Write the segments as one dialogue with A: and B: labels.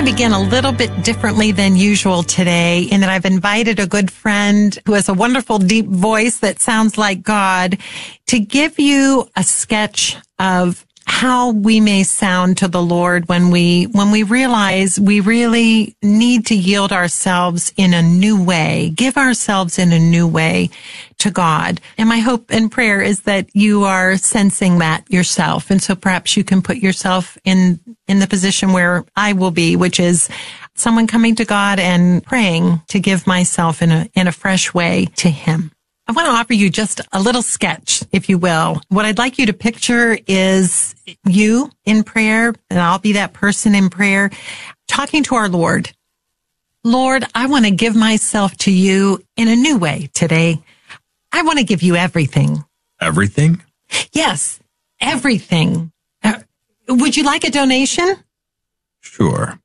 A: to begin a little bit differently than usual today in that I've invited a good friend who has a wonderful deep voice that sounds like God to give you a sketch of how we may sound to the Lord when we realize we really need to yield ourselves in a new way, give ourselves in a new way to God. And my hope and prayer is that you are sensing that yourself. And so perhaps you can put yourself in the position where I will be, which is someone coming to God and praying to give myself in a fresh way to Him. I want to offer you just a little sketch, if you will. What I'd like you to picture is you in prayer, and I'll be that person in prayer, talking to our Lord. Lord, I want to give myself to you in a new way today. I want to give you everything.
B: Everything?
A: Yes, everything. Would you like a donation?
B: Sure.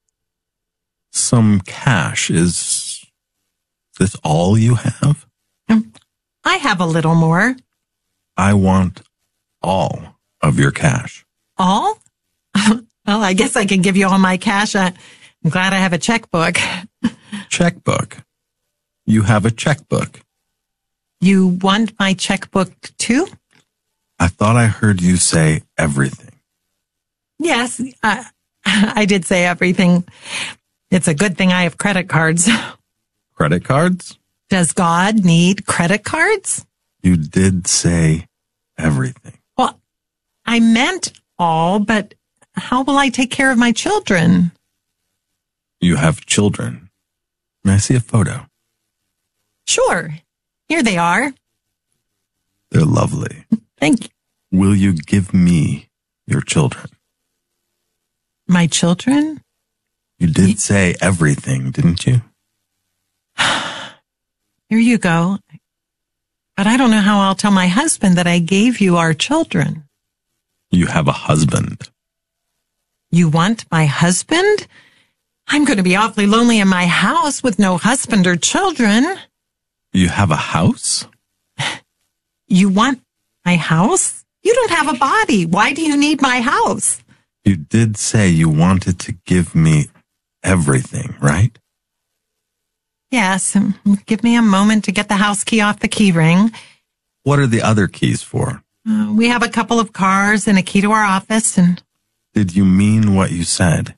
B: Some cash. Is this all you have?
A: I have a little more.
B: I want all of your cash.
A: All? Well, I guess I can give you all my cash. I'm glad I have a checkbook.
B: Checkbook? You have a checkbook.
A: You want my checkbook too?
B: I thought I heard you say everything.
A: Yes, I did say everything. It's a good thing I have credit cards.
B: Credit cards?
A: Does God need credit cards?
B: You did say everything.
A: Well, I meant all, but how will I take care of my children?
B: You have children. May I see a photo?
A: Sure. Here they are.
B: They're lovely.
A: Thank you.
B: Will you give me your children?
A: My children?
B: You did say everything, didn't you?
A: Here you go. But I don't know how I'll tell my husband that I gave you our children.
B: You have a husband.
A: You want my husband? I'm going to be awfully lonely in my house with no husband or children.
B: You have a house?
A: You want my house? You don't have a body. Why do you need my house?
B: You did say you wanted to give me everything, right?
A: Yes. Give me a moment to get the house key off the key ring.
B: What are the other keys for?
A: We have a couple of cars and a key to our office. And
B: did you mean what you said?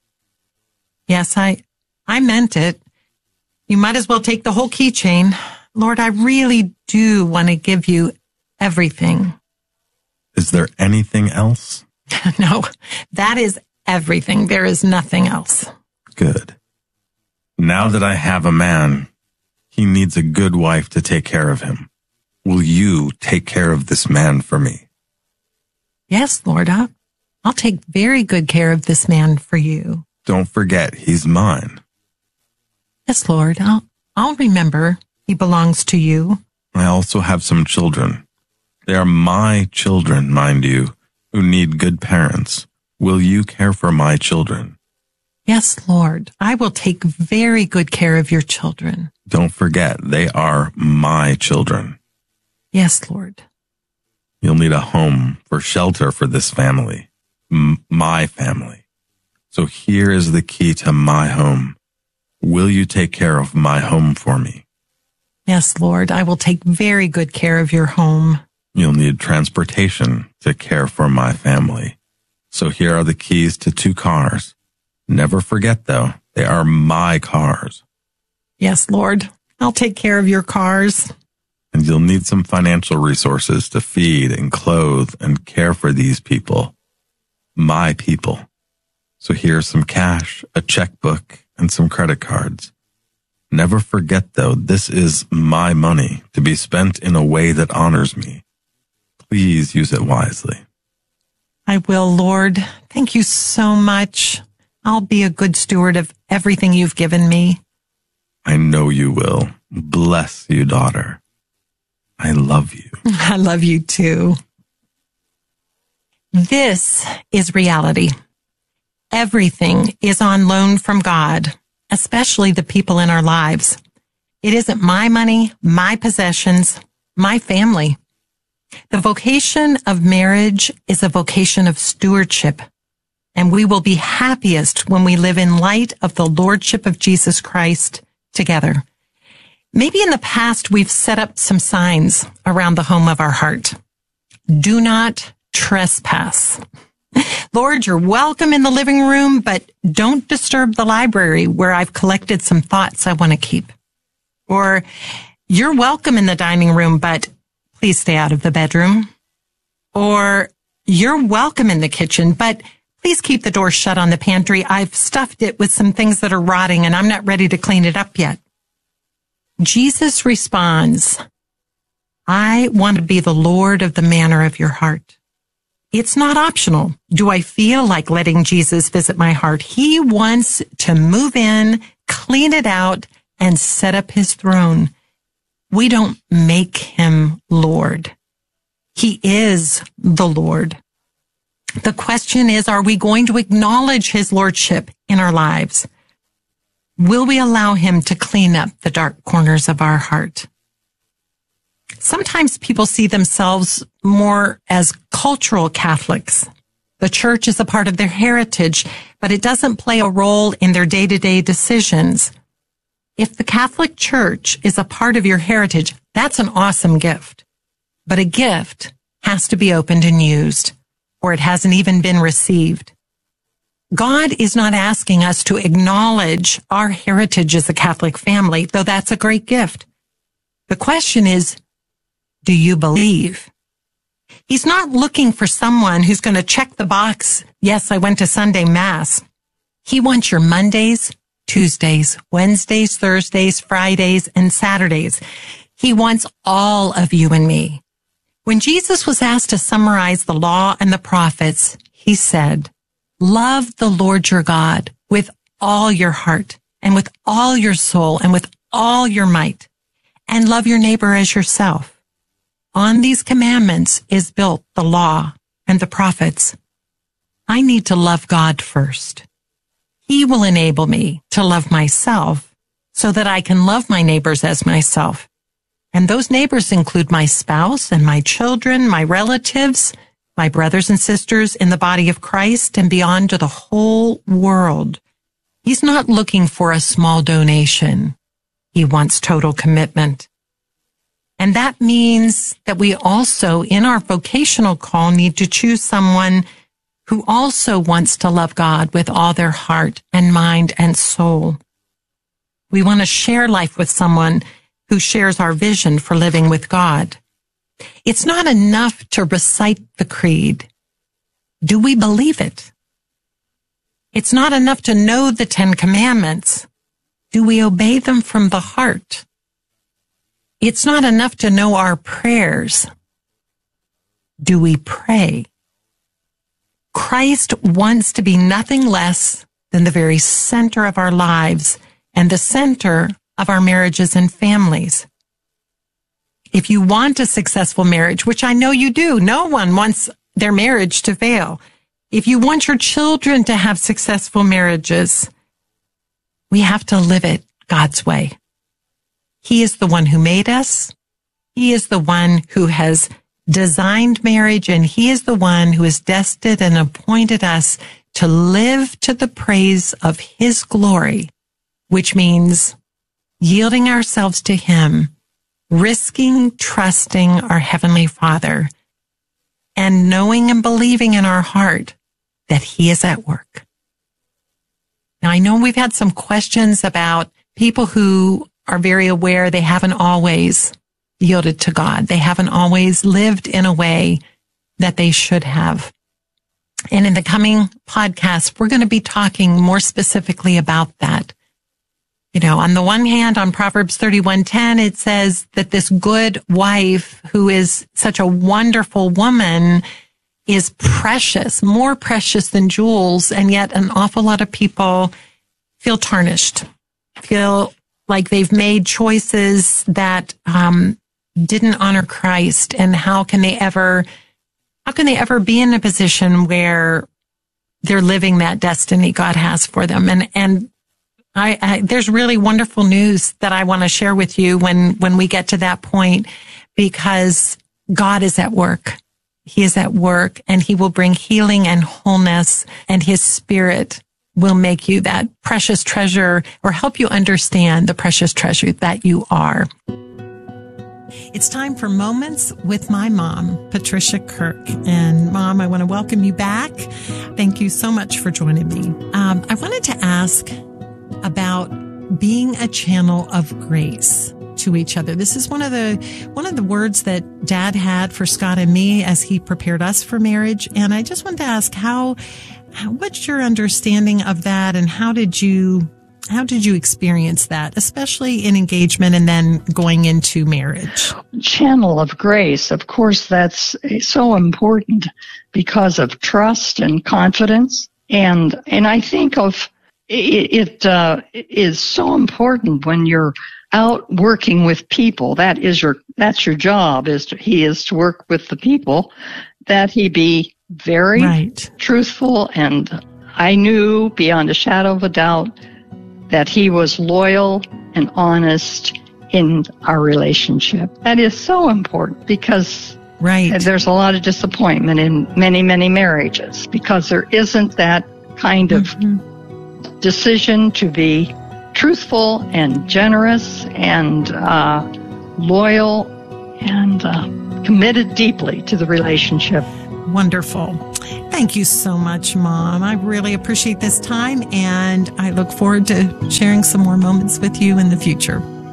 A: Yes, I meant it. You might as well take the whole keychain. Lord, I really do want to give you everything.
B: Is there anything else?
A: No, that is everything. There is nothing else.
B: Good. Now that I have a man, he needs a good wife to take care of him. Will you take care of this man for me?
A: Yes, Lord, I'll take very good care of this man for you.
B: Don't forget, he's mine.
A: Yes, Lord, I'll remember he belongs to you.
B: I also have some children. They are my children, mind you, who need good parents. Will you care for my children?
A: Yes, Lord, I will take very good care of your children.
B: Don't forget, they are my children.
A: Yes, Lord.
B: You'll need a home for shelter for this family, my family. So here is the key to my home. Will you take care of my home for me?
A: Yes, Lord, I will take very good care of your home.
B: You'll need transportation to care for my family. So here are the keys to 2 cars. Never forget, though, they are my cars.
A: Yes, Lord, I'll take care of your cars.
B: And you'll need some financial resources to feed and clothe and care for these people. My people. So here's some cash, a checkbook, and some credit cards. Never forget, though, this is my money to be spent in a way that honors me. Please use it wisely.
A: I will, Lord. Thank you so much. I'll be a good steward of everything you've given me.
B: I know you will. Bless you, daughter. I love you.
A: I love you too. This is reality. Everything is on loan from God, especially the people in our lives. It isn't my money, my possessions, my family. The vocation of marriage is a vocation of stewardship. And we will be happiest when we live in light of the Lordship of Jesus Christ together. Maybe in the past, we've set up some signs around the home of our heart. Do not trespass. Lord, you're welcome in the living room, but don't disturb the library where I've collected some thoughts I want to keep. Or you're welcome in the dining room, but please stay out of the bedroom. Or you're welcome in the kitchen, but please keep the door shut on the pantry. I've stuffed it with some things that are rotting and I'm not ready to clean it up yet. Jesus responds, I want to be the Lord of the manner of your heart. It's not optional. Do I feel like letting Jesus visit my heart? He wants to move in, clean it out, and set up his throne. We don't make him Lord. He is the Lord. The question is, are we going to acknowledge his lordship in our lives? Will we allow him to clean up the dark corners of our heart? Sometimes people see themselves more as cultural Catholics. The church is a part of their heritage, but it doesn't play a role in their day-to-day decisions. If the Catholic Church is a part of your heritage, that's an awesome gift. But a gift has to be opened and used, or it hasn't even been received. God is not asking us to acknowledge our heritage as a Catholic family, though that's a great gift. The question is, do you believe? He's not looking for someone who's going to check the box, yes, I went to Sunday Mass. He wants your Mondays, Tuesdays, Wednesdays, Thursdays, Fridays, and Saturdays. He wants all of you and me. When Jesus was asked to summarize the law and the prophets, he said, love the Lord your God with all your heart and with all your soul and with all your might, and love your neighbor as yourself. On these commandments is built the law and the prophets. I need to love God first. He will enable me to love myself so that I can love my neighbors as myself. And those neighbors include my spouse and my children, my relatives, my brothers and sisters in the body of Christ and beyond to the whole world. He's not looking for a small donation. He wants total commitment. And that means that we also, in our vocational call, need to choose someone who also wants to love God with all their heart and mind and soul. We want to share life with someone who shares our vision for living with God. It's not enough to recite the creed. Do we believe it? It's not enough to know the 10 Commandments. Do we obey them from the heart? It's not enough to know our prayers. Do we pray? Christ wants to be nothing less than the very center of our lives and the center of our marriages and families. If you want a successful marriage, which I know you do, no one wants their marriage to fail. If you want your children to have successful marriages, we have to live it God's way. He is the one who made us. He is the one who has designed marriage, and he is the one who has destined and appointed us to live to the praise of his glory, which means yielding ourselves to him, risking trusting our Heavenly Father, and knowing and believing in our heart that he is at work. Now, I know we've had some questions about people who are very aware they haven't always yielded to God. They haven't always lived in a way that they should have. And in the coming podcast, we're going to be talking more specifically about that. You know, on the one hand, on Proverbs 31:10, it says that this good wife who is such a wonderful woman is precious, more precious than jewels. And yet an awful lot of people feel tarnished, feel like they've made choices that didn't honor Christ. And how can they ever be in a position where they're living that destiny God has for them? And there's really wonderful news that I want to share with you when we get to that point, because God is at work. He is at work, and he will bring healing and wholeness, and his Spirit will make you that precious treasure, or help you understand the precious treasure that you are. It's time for Moments with my mom, Patricia Kirk. And Mom, I want to welcome you back. Thank you so much for joining me. I wanted to ask about being a channel of grace to each other. This is one of the words that Dad had for Scott and me as he prepared us for marriage. And I just wanted to ask what's your understanding of that, and how did you experience that, especially in engagement and then going into marriage?
C: Channel of grace, of course, that's so important because of trust and confidence. And I think of it is so important when you're out working with people. That's your job, he is to work with the people, that he be very truthful. And I knew beyond a shadow of a doubt that he was loyal and honest in our relationship. That is so important because there's a lot of disappointment in many, many marriages because there isn't that kind of decision to be truthful and generous and loyal and committed deeply to the relationship.
A: Wonderful. Thank you so much, Mom. I really appreciate this time, and I look forward to sharing some more moments with you in the future.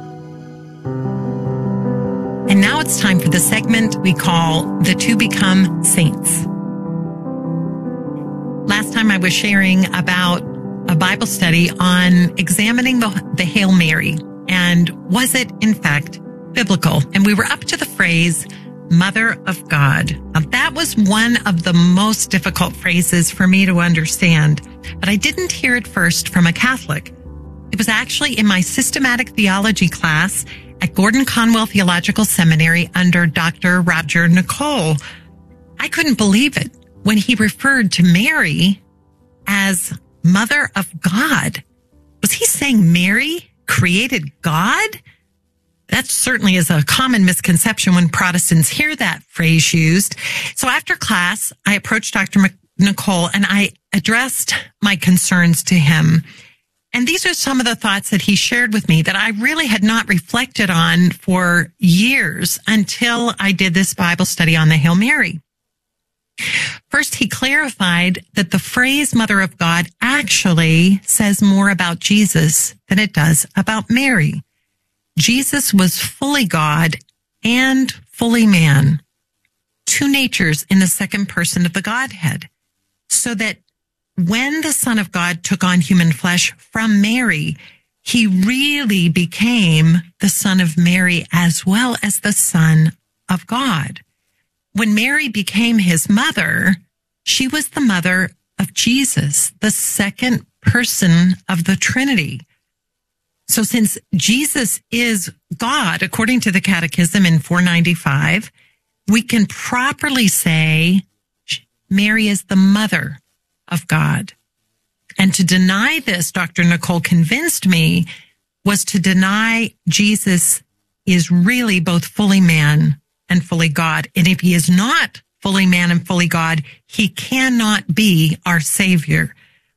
A: And now it's time for the segment we call The Two Become Saints. Last time I was sharing about a Bible study on examining the Hail Mary, and was it, in fact, biblical? And we were up to the phrase, Mother of God. Now, that was one of the most difficult phrases for me to understand, but I didn't hear it first from a Catholic. It was actually in my systematic theology class at Gordon Conwell Theological Seminary under Dr. Roger Nicole. I couldn't believe it when he referred to Mary as Mother of God. Was he saying Mary created God? That certainly is a common misconception when Protestants hear that phrase used. So after class, I approached Dr. Nicole and I addressed my concerns to him. And these are some of the thoughts that he shared with me that I really had not reflected on for years until I did this Bible study on the Hail Mary. First, he clarified that the phrase Mother of God actually says more about Jesus than it does about Mary. Jesus was fully God and fully man, two natures in the second person of the Godhead, so that when the Son of God took on human flesh from Mary, he really became the Son of Mary as well as the Son of God. When Mary became his mother, she was the mother of Jesus, the second person of the Trinity. So since Jesus is God, according to the Catechism in 495, we can properly say Mary is the mother of God. And to deny this, Dr. Nicole convinced me, was to deny Jesus is really both fully man and fully God. And if he is not fully man and fully God, he cannot be our Savior.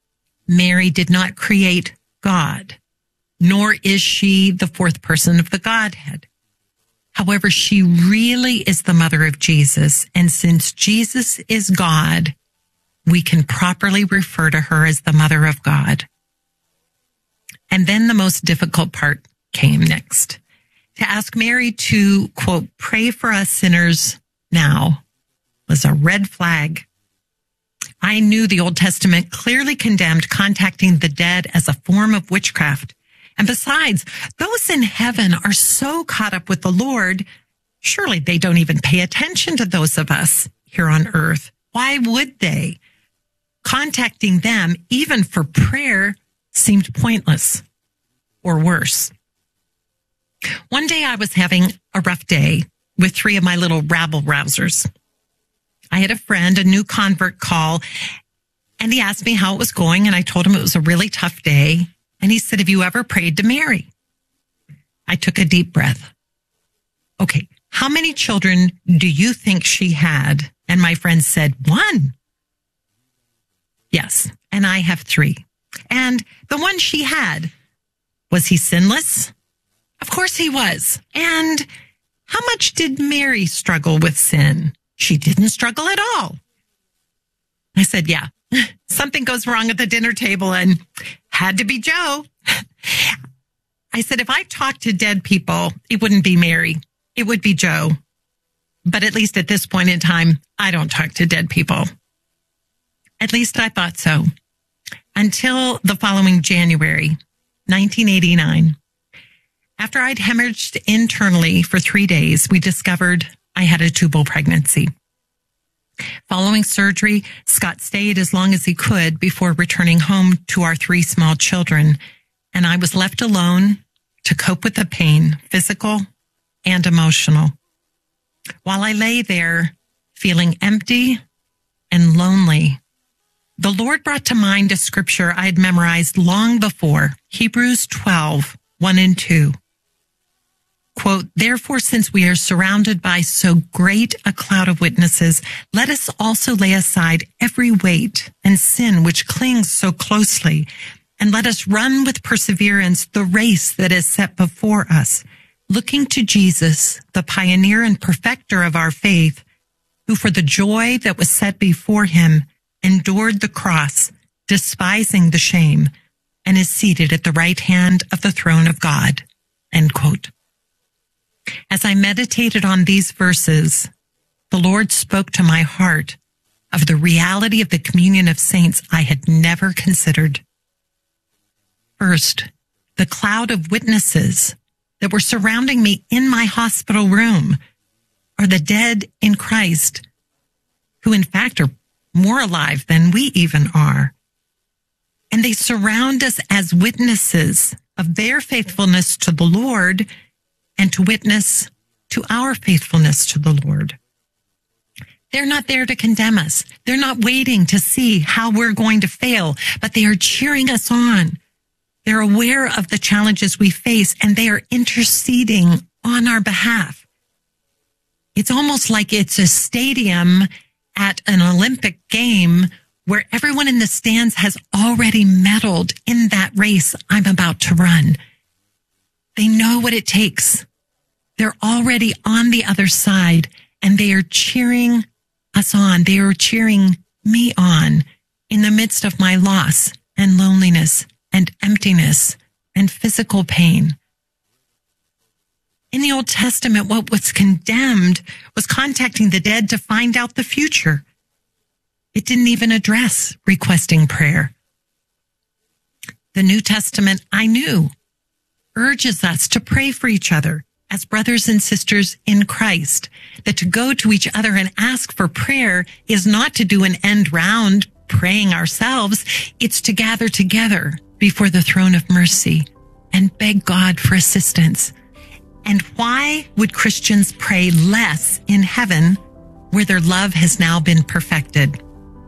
A: Mary did not create God, nor is she the fourth person of the Godhead. However, she really is the mother of Jesus. And since Jesus is God, we can properly refer to her as the mother of God. And then the most difficult part came next. To ask Mary to, quote, pray for us sinners now was a red flag. I knew the Old Testament clearly condemned contacting the dead as a form of witchcraft. And besides, those in heaven are so caught up with the Lord, surely they don't even pay attention to those of us here on earth. Why would they? Contacting them, even for prayer, seemed pointless, or worse. One day I was having a rough day with three of my little rabble-rousers. I had a friend, a new convert, call, and he asked me how it was going, and I told him it was a really tough day. And he said, have you ever prayed to Mary? I took a deep breath. Okay, how many children do you think she had And my friend said, 1. Yes, and I have 3. And the one she had, was he sinless? Of course he was. And how much did Mary struggle with sin? She didn't struggle at all. I said, yeah, something goes wrong at the dinner table and had to be Joe. I said, if I talked to dead people, it wouldn't be Mary. It would be Joe. But at least at this point in time, I don't talk to dead people. At least I thought so. Until the following January, 1989. After I'd hemorrhaged internally for 3 days, we discovered I had a tubal pregnancy. Following surgery, Scott stayed as long as he could before returning home to our 3 small children, and I was left alone to cope with the pain, physical and emotional. While I lay there feeling empty and lonely, the Lord brought to mind a scripture I had memorized long before, Hebrews 12, 1 and 2. Quote, therefore, since we are surrounded by so great a cloud of witnesses, let us also lay aside every weight and sin which clings so closely, and let us run with perseverance the race that is set before us, looking to Jesus, the pioneer and perfecter of our faith, who for the joy that was set before him endured the cross, despising the shame, and is seated at the right hand of the throne of God. End quote. As I meditated on these verses, the Lord spoke to my heart of the reality of the communion of saints I had never considered. First, the cloud of witnesses that were surrounding me in my hospital room are the dead in Christ, who in fact are more alive than we even are. And they surround us as witnesses of their faithfulness to the Lord and to witness to our faithfulness to the Lord. They're not there to condemn us. They're not waiting to see how we're going to fail, but they are cheering us on. They're aware of the challenges we face, and they are interceding on our behalf. It's almost like it's a stadium at an Olympic game where everyone in the stands has already medaled in that race I'm about to run. They know what it takes. They're already on the other side, and they are cheering us on. They are cheering me on in the midst of my loss and loneliness and emptiness and physical pain. In the Old Testament, what was condemned was contacting the dead to find out the future. It didn't even address requesting prayer. The New Testament, I knew, urges us to pray for each other as brothers and sisters in Christ, that to go to each other and ask for prayer is not to do an end round praying ourselves. It's to gather together before the throne of mercy and beg God for assistance. And why would Christians pray less in heaven where their love has now been perfected?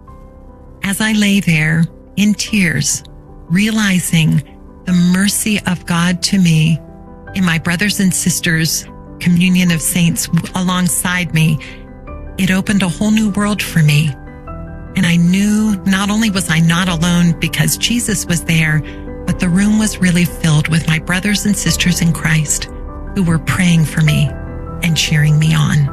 A: As I lay there in tears, realizing the mercy of God to me in my brothers and sisters' communion of saints alongside me, it opened a whole new world for me. And I knew not only was I not alone because Jesus was there, but the room was really filled with my brothers and sisters in Christ who were praying for me and cheering me on.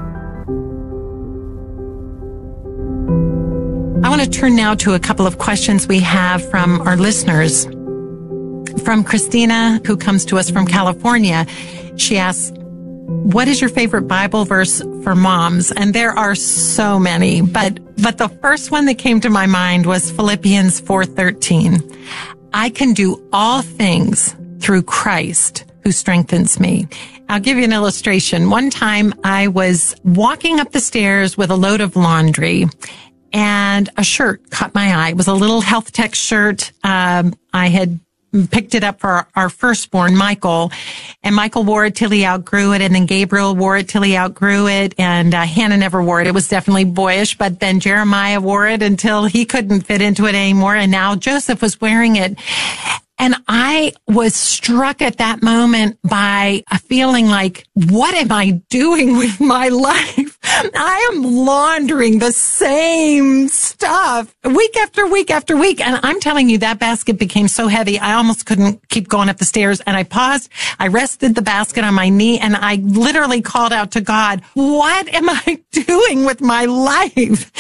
A: I want to turn now to a couple of questions we have from our listeners. From Christina, who comes to us from California, she asks, what is your favorite Bible verse for moms? And there are so many, but the first one that came to my mind was Philippians 4:13. I can do all things through Christ who strengthens me. I'll give you an illustration. One time I was walking up the stairs with a load of laundry and a shirt caught my eye. It was a little Health Tech shirt. I had picked it up for our firstborn, Michael, and Michael wore it till he outgrew it, and then Gabriel wore it till he outgrew it, and Hannah never wore it. It was definitely boyish, but then Jeremiah wore it until he couldn't fit into it anymore, and now Joseph was wearing it. And I was struck at that moment by a feeling like, what am I doing with my life? I am laundering the same stuff week after week after week. And I'm telling you, that basket became so heavy, I almost couldn't keep going up the stairs. And I paused, I rested the basket on my knee, and I literally called out to God, what am I doing with my life?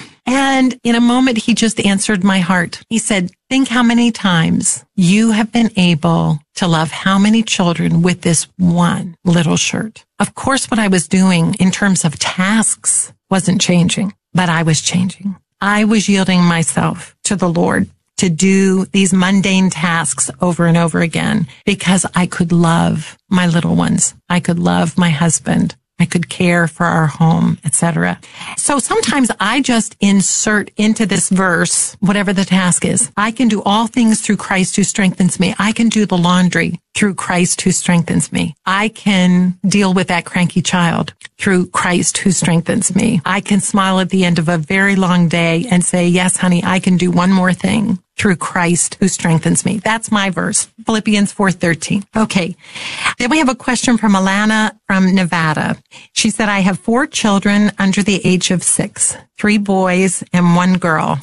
A: And in a moment, he just answered my heart. He said, think how many times you have been able to love how many children with this one little shirt. Of course, what I was doing in terms of tasks wasn't changing, but I was changing. I was yielding myself to the Lord to do these mundane tasks over and over again because I could love my little ones. I could love my husband. I could care for our home, etc. So sometimes I just insert into this verse whatever the task is. I can do all things through Christ who strengthens me. I can do the laundry through Christ who strengthens me. I can deal with that cranky child through Christ who strengthens me. I can smile at the end of a very long day and say, yes, honey, I can do one more thing through Christ who strengthens me. That's my verse, Philippians 4:13. Okay. Then we have a question from Alana from Nevada. She said, I have 4 children under the age of 6, 3 boys and 1 girl.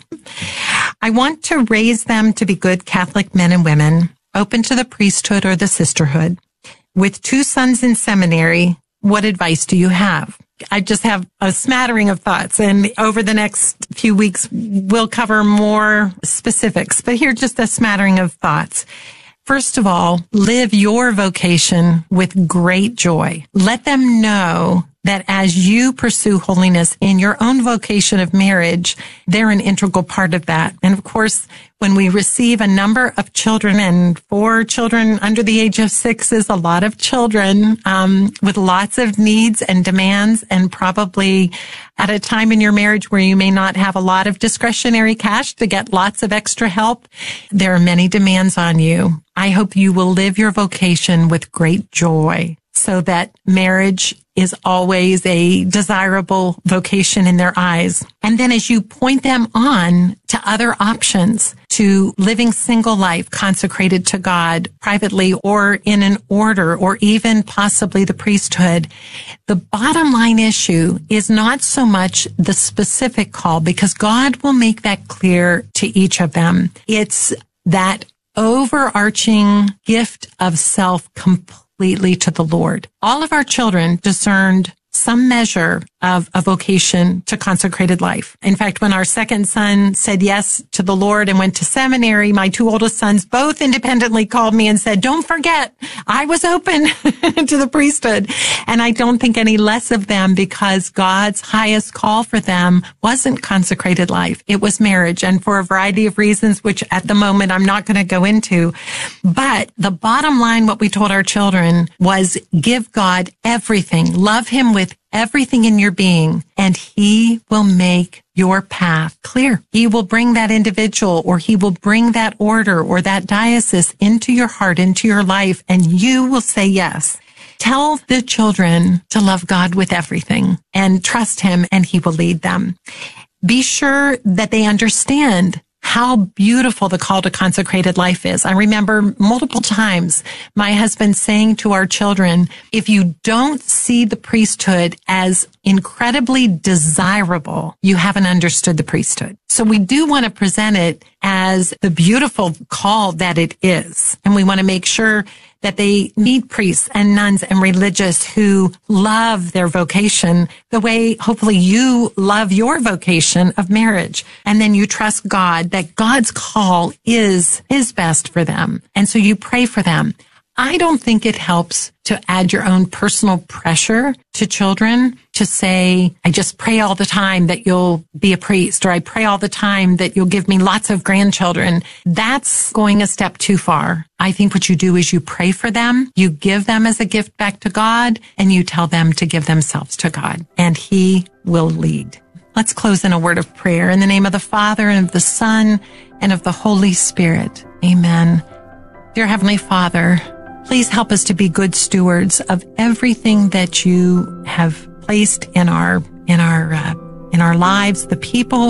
A: I want to raise them to be good Catholic men and women, open to the priesthood or the sisterhood. With 2 sons in seminary, what advice do you have? I just have a smattering of thoughts, and over the next few weeks, we'll cover more specifics, but here's just a smattering of thoughts. First of all, live your vocation with great joy. Let them know that as you pursue holiness in your own vocation of marriage, they're an integral part of that. And of course, when we receive a number of children, and 4 children under the age of 6 is a lot of children, with lots of needs and demands, and probably at a time in your marriage where you may not have a lot of discretionary cash to get lots of extra help, there are many demands on you. I hope you will live your vocation with great joy, so that marriage is always a desirable vocation in their eyes. And then as you point them on to other options, to living single life consecrated to God privately or in an order or even possibly the priesthood, the bottom line issue is not so much the specific call, because God will make that clear to each of them. It's that overarching gift of self completely to the Lord. All of our children discerned some measure of a vocation to consecrated life. In fact, when our second son said yes to the Lord and went to seminary, my 2 oldest sons both independently called me and said, don't forget, I was open to the priesthood. And I don't think any less of them, because God's highest call for them wasn't consecrated life. It was marriage, and for a variety of reasons, which at the moment I'm not going to go into. But the bottom line, what we told our children was, give God everything. Love him with everything in your being, and he will make your path clear. He will bring that individual, or he will bring that order or that diocese into your heart, into your life, and you will say yes. Tell the children to love God with everything and trust him, and he will lead them. Be sure that they understand how beautiful the call to consecrated life is. I remember multiple times my husband saying to our children, if you don't see the priesthood as incredibly desirable, you haven't understood the priesthood. So we do want to present it as the beautiful call that it is. And we want to make sure that they meet priests and nuns and religious who love their vocation the way hopefully you love your vocation of marriage. And then you trust God that God's call is his best for them. And so you pray for them. I don't think it helps to add your own personal pressure to children to say, I just pray all the time that you'll be a priest, or I pray all the time that you'll give me lots of grandchildren. That's going a step too far. I think what you do is you pray for them, you give them as a gift back to God, and you tell them to give themselves to God, and he will lead. Let's close in a word of prayer. In the name of the Father, and of the Son, and of the Holy Spirit. Amen. Dear Heavenly Father, please help us to be good stewards of everything that you have placed in our lives, the people,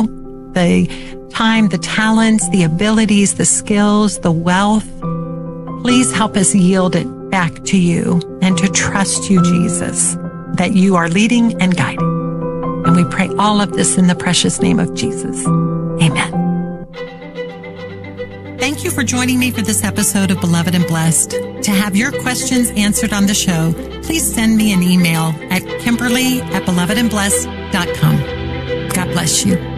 A: the time, the talents, the abilities, the skills, the wealth. Please help us yield it back to you and to trust you, Jesus, that you are leading and guiding. And we pray all of this in the precious name of Jesus. Amen. Thank you for joining me for this episode of Beloved and Blessed. To have your questions answered on the show, please send me an email at Kimberly@belovedandblessed.com. God bless you.